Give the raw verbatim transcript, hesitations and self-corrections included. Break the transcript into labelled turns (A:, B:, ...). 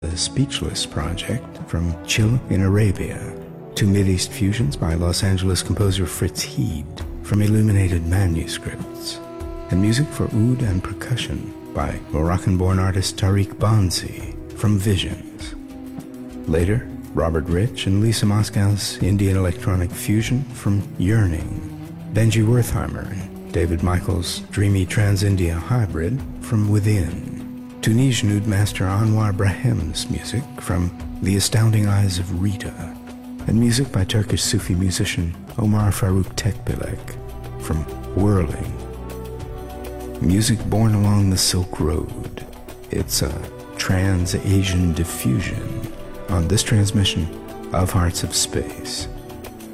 A: The Speechless Project from Chill in Arabia, two Mideast fusions by Los Angeles composer Fritz Heed from Illuminated Manuscripts, and music for oud and percussion by Moroccan-born artist Tariq Bansi from Visions. Later, Robert Rich and Lisa Moscow's Indian electronic fusion from Yearning, Benji Wertheimer and David Michael's dreamy Trans-India hybrid from Within, Tunisian oud master Anwar Brahim's music from The Astounding Eyes of Rita, and music by Turkish Sufi musician Omar Farouk Tekbilek from Whirling. Music born along the Silk Road. It's a trans-Asian diffusion on this transmission of Hearts of Space.